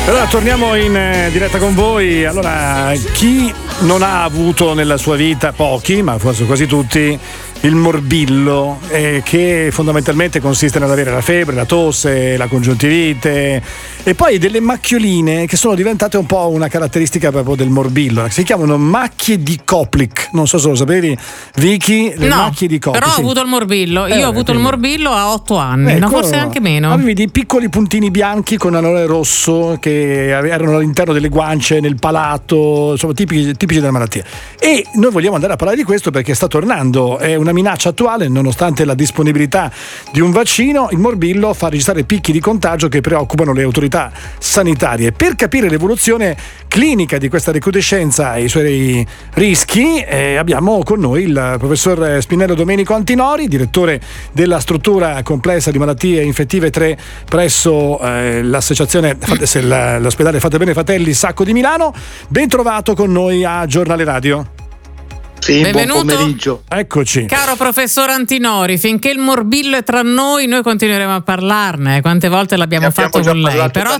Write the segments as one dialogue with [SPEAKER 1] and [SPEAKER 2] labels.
[SPEAKER 1] Allora torniamo in diretta con voi. Allora, chi non ha avuto nella sua vita, pochi, ma forse quasi tutti, il morbillo, che fondamentalmente consiste nell'avere la febbre, la tosse, la congiuntivite e poi delle macchioline che sono diventate un po' una caratteristica proprio del morbillo. Si chiamano macchie di Koplik. Non so se lo sapevi, Vicky, le macchie di Koplik.
[SPEAKER 2] Però ho avuto il morbillo. Io ho avuto il morbillo a 8 anni, no, forse anche meno.
[SPEAKER 1] Avevi dei piccoli puntini bianchi con anore rosso che erano all'interno delle guance, nel palato, insomma tipici della malattia. E noi vogliamo andare a parlare di questo perché sta tornando, è una minaccia attuale, nonostante la disponibilità di un vaccino. Il morbillo fa registrare picchi di contagio che preoccupano le autorità sanitarie. Per capire l'evoluzione clinica di questa recrudescenza e i suoi rischi, abbiamo con noi il professor Spinello Domenico Antinori, direttore della struttura complessa di malattie infettive 3 presso l'associazione l'ospedale Fate Bene Fratelli Sacco di Milano. Ben trovato con noi a Giornale Radio.
[SPEAKER 3] Sì,
[SPEAKER 2] benvenuto.
[SPEAKER 3] Buon pomeriggio.
[SPEAKER 1] Eccoci.
[SPEAKER 2] Caro professor Antinori, finché il morbillo è tra noi continueremo a parlarne. Quante volte l'abbiamo fatto con lei? Però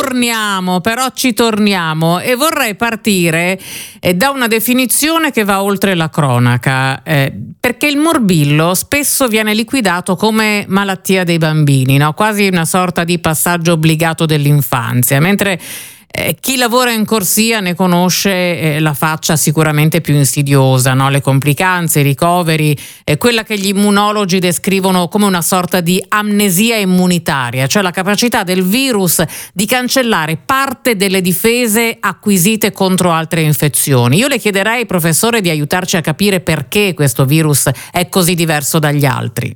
[SPEAKER 2] ci torniamo e vorrei partire da una definizione che va oltre la cronaca, perché il morbillo spesso viene liquidato come malattia dei bambini, no? Quasi una sorta di passaggio obbligato dell'infanzia, mentre chi lavora in corsia ne conosce la faccia sicuramente più insidiosa, no? Le complicanze, i ricoveri, quella che gli immunologi descrivono come una sorta di amnesia immunitaria, cioè la capacità del virus di cancellare parte delle difese acquisite contro altre infezioni. Io le chiederei, professore, di aiutarci a capire perché questo virus è così diverso dagli altri.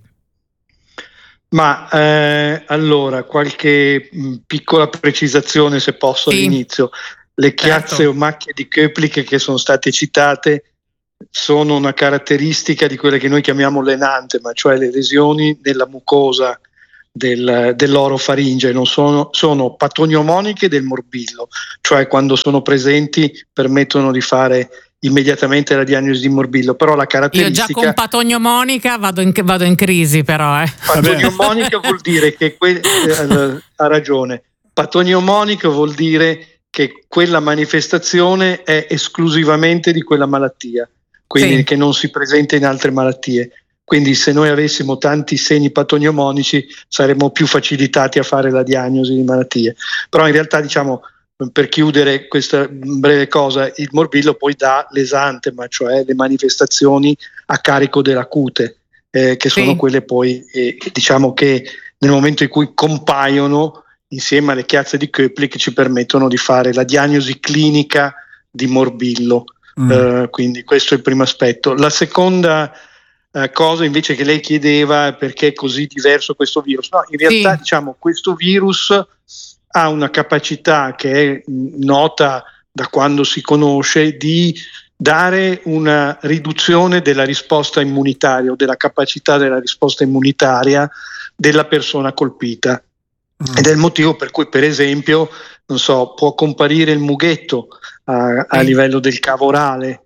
[SPEAKER 3] Ma allora, qualche piccola precisazione, se posso, all'inizio. Le chiazze o macchie di Koplik che sono state citate sono una caratteristica di quelle che noi chiamiamo l'enantema, cioè le lesioni nella mucosa dell'orofaringe. Non sono patognomoniche del morbillo, cioè quando sono presenti permettono di fare immediatamente la diagnosi di morbillo, però la caratteristica...
[SPEAKER 2] Io già con patognomonica vado in crisi, però.
[SPEAKER 3] Patognomonica vuol dire che ha ragione. Patognomonica vuol dire che quella manifestazione è esclusivamente di quella malattia, quindi che non si presenta in altre malattie. Quindi se noi avessimo tanti segni patognomonici saremmo più facilitati a fare la diagnosi di malattie. Però in realtà, diciamo, per chiudere questa breve cosa, il morbillo poi dà l'esantema, cioè le manifestazioni a carico della cute, che sono quelle poi, diciamo che nel momento in cui compaiono insieme alle chiazze di Koplik ci permettono di fare la diagnosi clinica di morbillo. Quindi questo è il primo aspetto. La seconda cosa invece che lei chiedeva è perché è così diverso questo virus. No, in realtà diciamo questo virus ha una capacità che è nota da quando si conosce di dare una riduzione della risposta immunitaria o della capacità della risposta immunitaria della persona colpita. Ed è il motivo per cui, per esempio, non so, può comparire il mughetto a livello del cavo orale,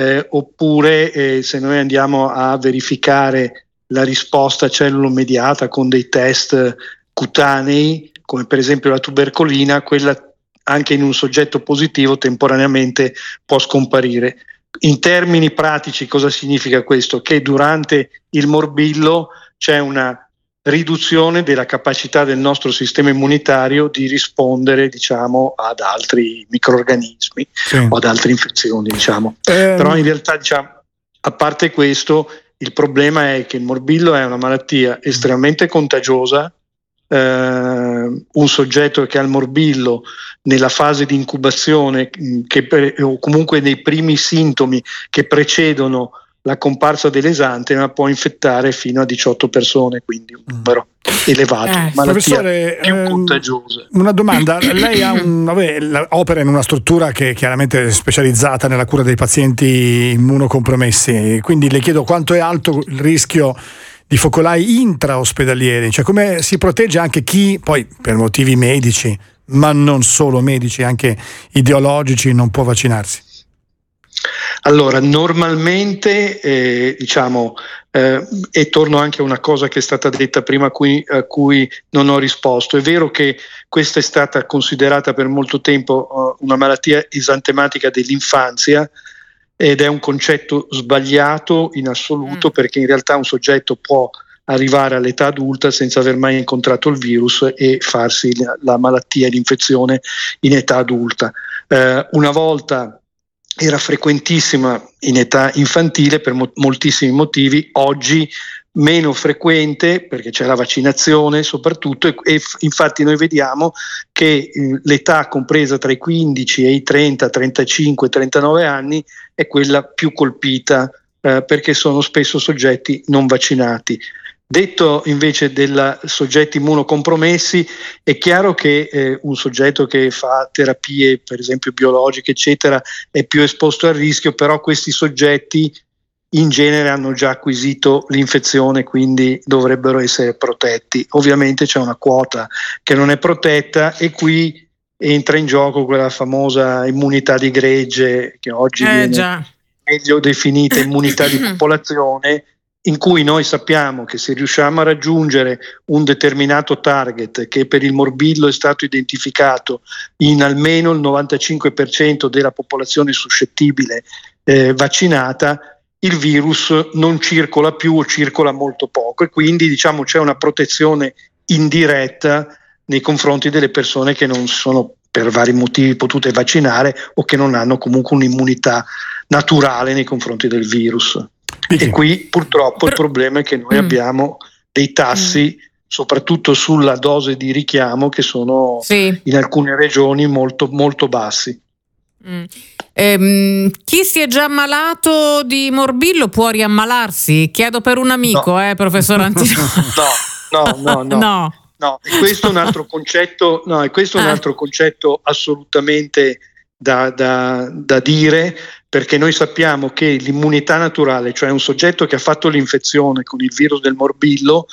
[SPEAKER 3] oppure se noi andiamo a verificare la risposta cellulo-mediata con dei test cutanei, come per esempio la tubercolina, quella anche in un soggetto positivo temporaneamente può scomparire. In termini pratici cosa significa questo? Che durante il morbillo c'è una riduzione della capacità del nostro sistema immunitario di rispondere, diciamo, ad altri microrganismi o ad altre infezioni, diciamo. Però in realtà, diciamo, a parte questo, il problema è che il morbillo è una malattia estremamente contagiosa. Un soggetto che ha il morbillo nella fase di incubazione o comunque nei primi sintomi che precedono la comparsa dell'esantema può infettare fino a 18 persone, quindi un numero elevato, malattia più contagiosa.
[SPEAKER 1] Una domanda, lei opera in una struttura che è chiaramente specializzata nella cura dei pazienti immunocompromessi, quindi le chiedo quanto è alto il rischio di focolai intraospedalieri, cioè come si protegge anche chi poi per motivi medici, ma non solo medici, anche ideologici, non può vaccinarsi.
[SPEAKER 3] Allora, normalmente E torno anche a una cosa che è stata detta prima a cui non ho risposto. È vero che questa è stata considerata per molto tempo una malattia esantematica dell'infanzia, ed è un concetto sbagliato in assoluto, perché in realtà un soggetto può arrivare all'età adulta senza aver mai incontrato il virus e farsi la malattia, l'infezione in età adulta. Una volta era frequentissima in età infantile per moltissimi motivi, oggi meno frequente perché c'è la vaccinazione soprattutto, e infatti noi vediamo che l'età compresa tra i 15 e i 30, 35, 39 anni è quella più colpita, perché sono spesso soggetti non vaccinati. Detto invece dei soggetti immunocompromessi, è chiaro che un soggetto che fa terapie per esempio biologiche eccetera è più esposto al rischio, però questi soggetti in genere hanno già acquisito l'infezione, quindi dovrebbero essere protetti. Ovviamente c'è una quota che non è protetta, e qui entra in gioco quella famosa immunità di gregge, che oggi viene meglio definita immunità di popolazione, in cui noi sappiamo che se riusciamo a raggiungere un determinato target, che per il morbillo è stato identificato in almeno il 95% della popolazione suscettibile vaccinata, il virus non circola più o circola molto poco, e quindi diciamo c'è una protezione indiretta nei confronti delle persone che non sono per vari motivi potute vaccinare o che non hanno comunque un'immunità naturale nei confronti del virus. E qui purtroppo il problema è che noi abbiamo dei tassi, soprattutto sulla dose di richiamo, che sono in alcune regioni molto, molto bassi.
[SPEAKER 2] Chi si è già ammalato di morbillo può riammalarsi? Chiedo per un amico, professor Antinori.
[SPEAKER 3] No, e questo è un altro concetto. No, e questo è un altro concetto assolutamente da dire, perché noi sappiamo che l'immunità naturale, cioè un soggetto che ha fatto l'infezione con il virus del morbillo,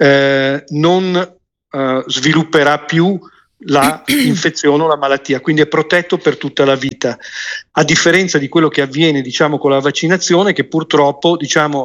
[SPEAKER 3] non svilupperà più la infezione o la malattia, quindi è protetto per tutta la vita, a differenza di quello che avviene con la vaccinazione, che purtroppo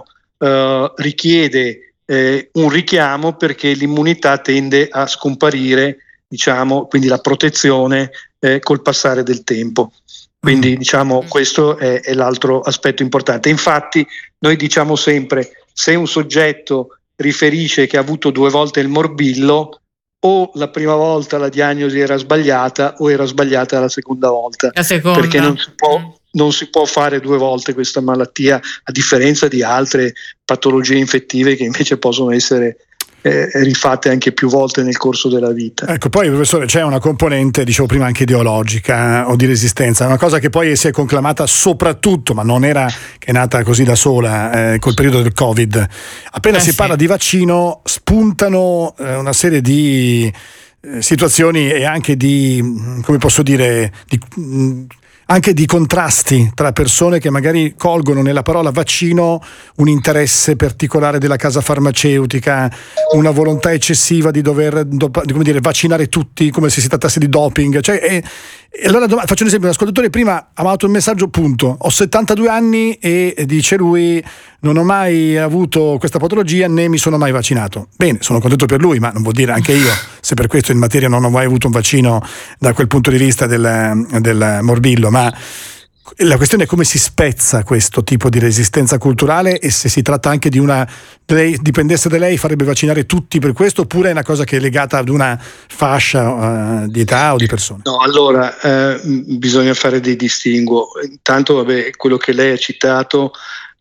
[SPEAKER 3] richiede un richiamo, perché l'immunità tende a scomparire, quindi la protezione col passare del tempo. Quindi questo è l'altro aspetto importante. Infatti noi diciamo sempre, se un soggetto riferisce che ha avuto 2 volte il morbillo, o la prima volta la diagnosi era sbagliata o era sbagliata la seconda volta, perché non si può fare 2 volte questa malattia, a differenza di altre patologie infettive che invece possono essere rifatte anche più volte nel corso della vita.
[SPEAKER 1] Ecco, poi professore, c'è una componente, dicevo prima, anche ideologica o di resistenza, una cosa che poi si è conclamata soprattutto, ma non era che è nata così da sola, col periodo del Covid. Appena si parla di vaccino spuntano una serie di situazioni e anche di, come posso dire, anche di contrasti tra persone che magari colgono nella parola vaccino un interesse particolare della casa farmaceutica, una volontà eccessiva di dover vaccinare tutti come se si trattasse di doping. E allora faccio un esempio: un ascoltatore prima ha mandato un messaggio, punto, ho 72 anni e dice lui non ho mai avuto questa patologia né mi sono mai vaccinato. Bene, sono contento per lui, ma non vuol dire anche io, se per questo in materia non ho mai avuto un vaccino da quel punto di vista del morbillo. Ma la questione è come si spezza questo tipo di resistenza culturale, e se si tratta anche di lei dipendesse da lei, farebbe vaccinare tutti per questo, oppure è una cosa che è legata ad una fascia di età o di persone?
[SPEAKER 3] No, allora bisogna fare dei distinguo. Intanto quello che lei ha citato,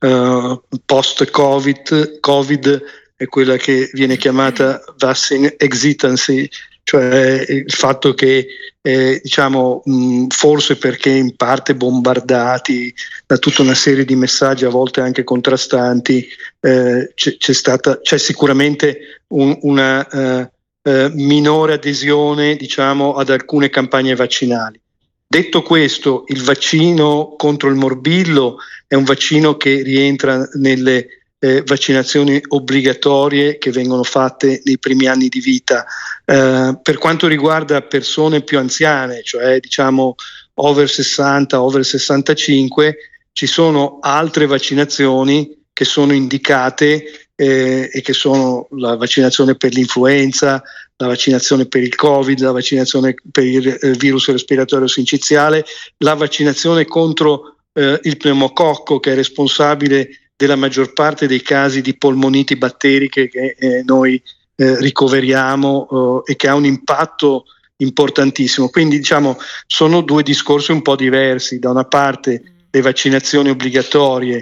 [SPEAKER 3] post-Covid è quella che viene chiamata vaccine hesitancy, cioè il fatto che forse perché in parte bombardati da tutta una serie di messaggi, a volte anche contrastanti, c'è sicuramente una minore adesione ad alcune campagne vaccinali. Detto questo, il vaccino contro il morbillo è un vaccino che rientra nelle vaccinazioni obbligatorie che vengono fatte nei primi anni di vita. Per quanto riguarda persone più anziane, cioè over 60, over 65, ci sono altre vaccinazioni che sono indicate e che sono la vaccinazione per l'influenza, la vaccinazione per il Covid, la vaccinazione per il virus respiratorio sinciziale, la vaccinazione contro il pneumococco, che è responsabile della maggior parte dei casi di polmoniti batteriche che noi ricoveriamo e che ha un impatto importantissimo. Quindi diciamo sono due discorsi un po' diversi: da una parte le vaccinazioni obbligatorie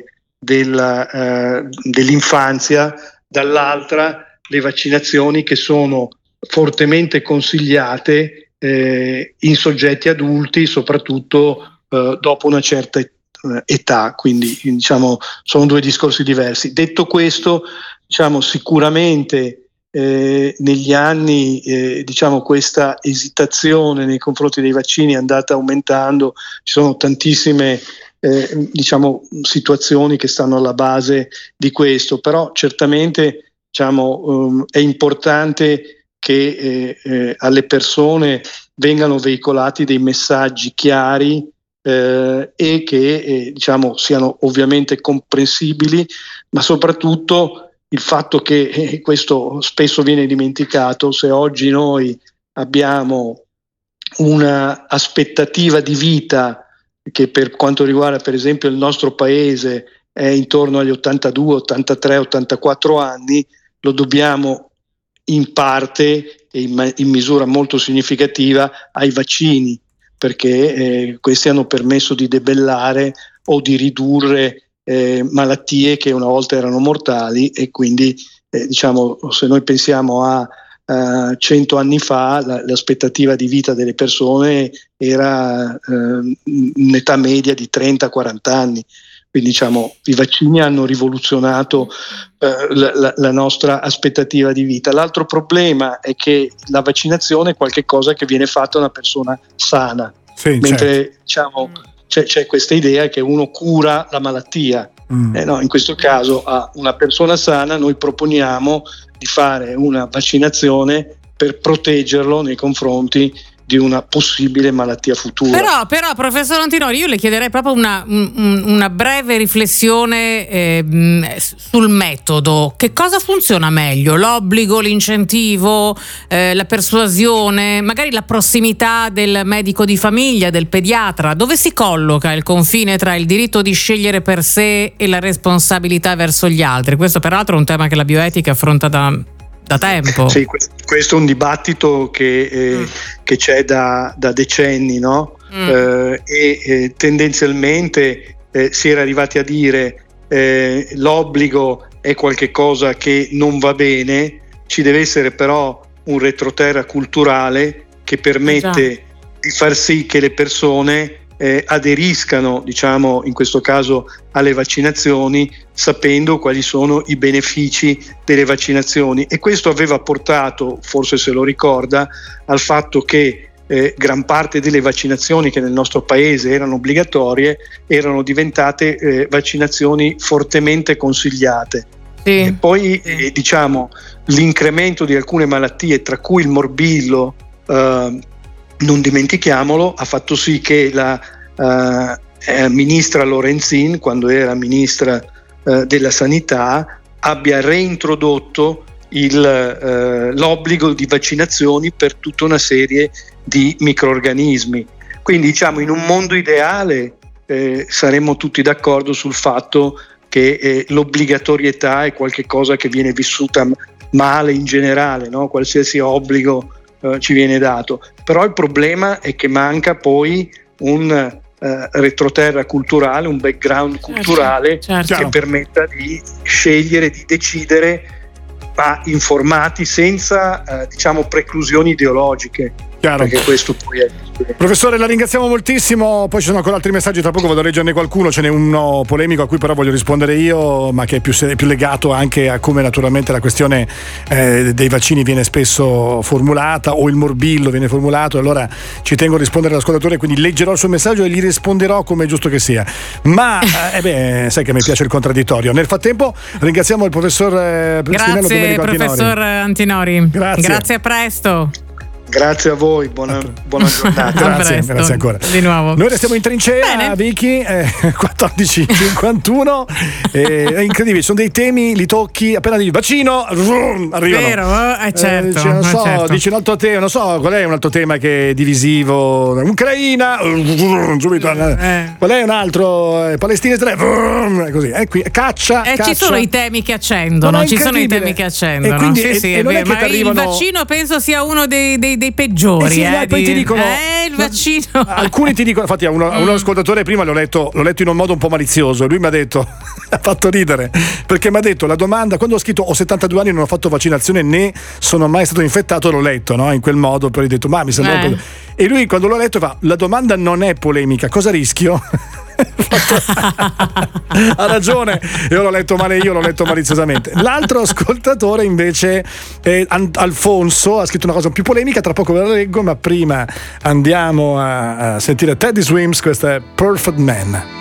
[SPEAKER 3] dell'infanzia, dall'altra le vaccinazioni che sono fortemente consigliate in soggetti adulti, soprattutto dopo una certa età. Quindi diciamo sono due discorsi diversi. Detto questo, diciamo sicuramente negli anni diciamo questa esitazione nei confronti dei vaccini è andata aumentando. Ci sono tantissime diciamo situazioni che stanno alla base di questo, però certamente diciamo è importante che alle persone vengano veicolati dei messaggi chiari e che diciamo siano ovviamente comprensibili, ma soprattutto il fatto che questo spesso viene dimenticato: se oggi noi abbiamo una aspettativa di vita che per quanto riguarda per esempio il nostro paese è intorno agli 82, 83, 84 anni, lo dobbiamo in parte e in misura molto significativa ai vaccini, perché questi hanno permesso di debellare o di ridurre malattie che una volta erano mortali. E quindi diciamo, se noi pensiamo a 100 anni fa, l'aspettativa di vita delle persone era un'età media di 30-40 anni. Quindi diciamo i vaccini hanno rivoluzionato la nostra aspettativa di vita. L'altro problema è che la vaccinazione è qualcosa che viene fatta a una persona sana, sì, mentre diciamo c'è questa idea che uno cura la malattia. No, in questo caso a una persona sana noi proponiamo di fare una vaccinazione per proteggerlo nei confronti di una possibile malattia futura.
[SPEAKER 2] Però professor Antinori, io le chiederei proprio una breve riflessione sul metodo. Che cosa funziona meglio? L'obbligo, l'incentivo, la persuasione, magari la prossimità del medico di famiglia, del pediatra? Dove si colloca il confine tra il diritto di scegliere per sé e la responsabilità verso gli altri? Questo peraltro è un tema che la bioetica affronta da tempo.
[SPEAKER 3] Sì, questo è un dibattito che c'è da decenni, no? E tendenzialmente si era arrivati a dire l'obbligo è qualche cosa che non va bene, ci deve essere però un retroterra culturale che permette di far sì che le persone aderiscano, diciamo in questo caso alle vaccinazioni, sapendo quali sono i benefici delle vaccinazioni. E questo aveva portato, forse se lo ricorda, al fatto che gran parte delle vaccinazioni che nel nostro paese erano obbligatorie erano diventate vaccinazioni fortemente consigliate. Sì. E poi diciamo l'incremento di alcune malattie, tra cui il morbillo, non dimentichiamolo, ha fatto sì che la ministra Lorenzin, quando era ministra della sanità, abbia reintrodotto l'obbligo di vaccinazioni per tutta una serie di microrganismi. Quindi diciamo in un mondo ideale saremmo tutti d'accordo sul fatto che l'obbligatorietà è qualcosa che viene vissuta male in generale, no? Qualsiasi obbligo ci viene dato, però il problema è che manca poi un retroterra culturale, un background culturale che permetta di scegliere, di decidere, ma informati, senza diciamo preclusioni ideologiche.
[SPEAKER 1] Chiaro.
[SPEAKER 3] Perché questo poi è.
[SPEAKER 1] Professore, la ringraziamo moltissimo. Poi ci sono ancora altri messaggi, tra poco vado a leggerne qualcuno. Ce n'è uno polemico a cui però voglio rispondere io, ma che è più legato anche a come naturalmente la questione dei vaccini viene spesso formulata, o il morbillo viene formulato. Allora ci tengo a rispondere all'ascoltatore, quindi leggerò il suo messaggio e gli risponderò come è giusto che sia. Ma sai che mi piace il contraddittorio. Nel frattempo ringraziamo il professor
[SPEAKER 2] Grazie professor Antinori.
[SPEAKER 1] Grazie,
[SPEAKER 2] a presto.
[SPEAKER 3] Grazie a voi, buona giornata.
[SPEAKER 1] Grazie ancora.
[SPEAKER 2] Di nuovo.
[SPEAKER 1] Noi restiamo in trincea, Vicky, 14:51. È incredibile, sono dei temi, li tocchi, appena dici vaccino, arrivano.
[SPEAKER 2] Vero, certo.
[SPEAKER 1] Non so,
[SPEAKER 2] certo.
[SPEAKER 1] dice un altro tema, non so, qual è un altro tema che è divisivo? Ucraina, subito. Qual è un altro? Palestina, così. Qui, caccia.
[SPEAKER 2] Ci sono i temi che accendono,
[SPEAKER 1] E quindi,
[SPEAKER 2] sì,
[SPEAKER 1] non è che
[SPEAKER 2] ma
[SPEAKER 1] arrivano...
[SPEAKER 2] il vaccino penso sia uno dei peggiori.
[SPEAKER 1] Poi ti dicono
[SPEAKER 2] il vaccino.
[SPEAKER 1] Alcuni ti dicono, infatti a uno ascoltatore prima l'ho letto in un modo un po' malizioso, lui mi ha detto ha fatto ridere perché mi ha detto la domanda, quando ho scritto ho 72 anni, non ho fatto vaccinazione né sono mai stato infettato, l'ho letto, no? In quel modo, poi ho detto ma mi sembra un po'... E lui quando l'ho letto fa, la domanda non è polemica, cosa rischio? Ha ragione, io l'ho letto male, io l'ho letto maliziosamente. L'altro ascoltatore invece Alfonso ha scritto una cosa più polemica, tra poco ve la leggo, ma prima andiamo a sentire Teddy Swims, questa è Perfect Man.